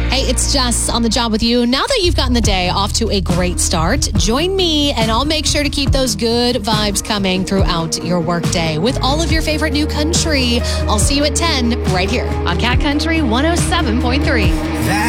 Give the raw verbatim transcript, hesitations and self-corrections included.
Hey, it's Jess on the job with you. Now that you've gotten the day off to a great start, join me and I'll make sure to keep those good vibes coming throughout your workday with all of your favorite new country. I'll see you at ten right here on Cat Country one oh seven point three.